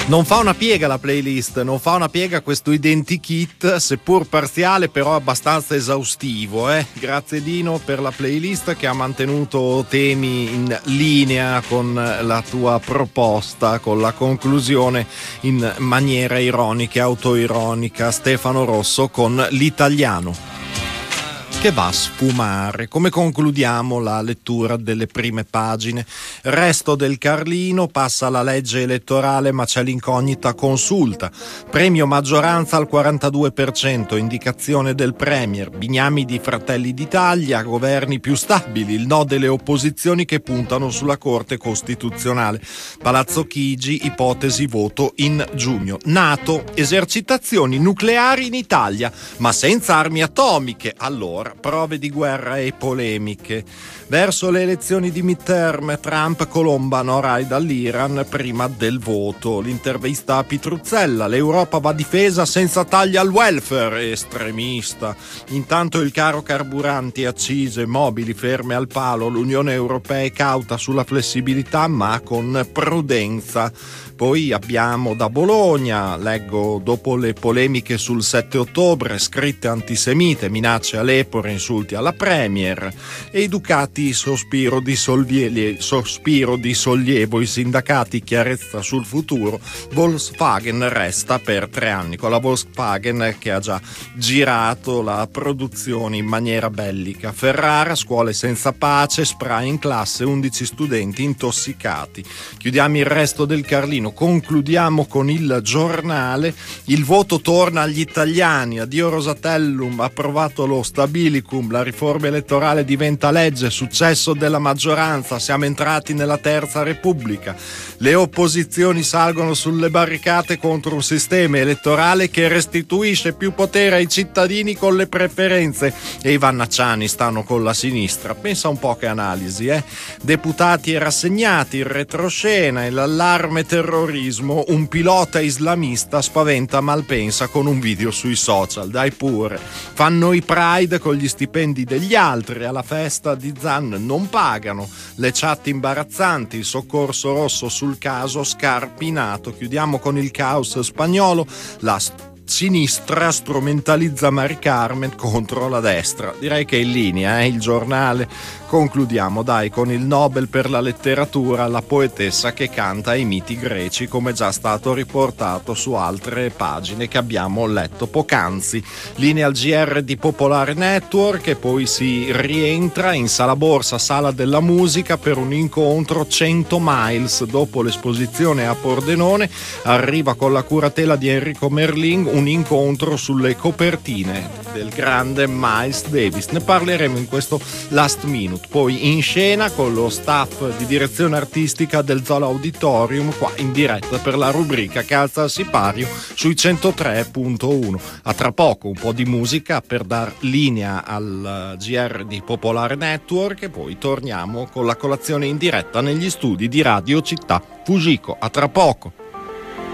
Non fa una piega la playlist, non fa una piega questo identikit, seppur parziale però abbastanza esaustivo. Grazie Dino per la playlist che ha mantenuto temi in linea con la tua proposta, con la conclusione in maniera ironica e autoironica. Stefano Rosso con l'italiano che va a sfumare. Come concludiamo la lettura delle prime pagine? Resto del Carlino, passa la legge elettorale ma c'è l'incognita consulta. Premio maggioranza al 42%, indicazione del Premier. Bignami di Fratelli d'Italia, governi più stabili, il no delle opposizioni che puntano sulla Corte Costituzionale. Palazzo Chigi, ipotesi voto in giugno. NATO, esercitazioni nucleari in Italia, ma senza armi atomiche. Allora, prove di guerra e polemiche. Verso le elezioni di midterm, Trump colomba no-raid dall'Iran prima del voto. L'intervista a Pitruzzella, l'Europa va difesa senza tagli al welfare, estremista. Intanto il caro carburanti, accise, mobili ferme al palo, l'Unione Europea è cauta sulla flessibilità ma con prudenza. Poi abbiamo da Bologna, leggo dopo le polemiche sul 7 ottobre, scritte antisemite, minacce a lepore, insulti alla Premier, e i Ducati sospiro di sollievo, i sindacati chiarezza sul futuro, Volkswagen resta per 3 anni, con la Volkswagen che ha già girato la produzione in maniera bellica. Ferrara, scuole senza pace, spray in classe, 11 studenti intossicati. Chiudiamo il resto del Carlino. Concludiamo con il Giornale. Il voto torna agli italiani, addio Rosatellum, approvato lo stabilicum, la riforma elettorale diventa legge, successo della maggioranza, siamo entrati nella terza repubblica. Le opposizioni salgono sulle barricate contro un sistema elettorale che restituisce più potere ai cittadini con le preferenze, e i vannacciani stanno con la sinistra. Pensa un po' che analisi, Deputati e rassegnati, in retroscena e l'allarme terrorismo, un pilota islamista spaventa Malpensa con un video sui social. Dai pure, fanno i Pride con gli stipendi degli altri, alla festa di Zan non pagano, le chat imbarazzanti, il soccorso rosso sul caso Scarpinato. Chiudiamo con il caos spagnolo, la sinistra strumentalizza Mari Carmen contro la destra. Direi che è in linea, il Giornale. Concludiamo dai con il Nobel per la letteratura, la poetessa che canta i miti greci, come già stato riportato su altre pagine che abbiamo letto poc'anzi. Linea al GR di Popolare Network, e poi si rientra in Sala Borsa, Sala della Musica, per un incontro 100 Miles. Dopo l'esposizione a Pordenone arriva con la curatela di Enrico Merlin un incontro sulle copertine del grande Miles Davis. Ne parleremo in questo Last Minute. Poi in scena con lo staff di direzione artistica del Zola Auditorium, qua in diretta per la rubrica che alza il sipario sui 103.1. A tra poco un po' di musica per dar linea al GR di Popolare Network, e poi torniamo con la colazione in diretta negli studi di Radio Città Fujiko. A tra poco.